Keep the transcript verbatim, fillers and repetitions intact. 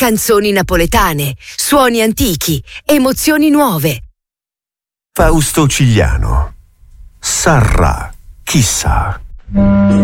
canzoni napoletane, suoni antichi, emozioni nuove. Fausto Cigliano. Sarà, chissà.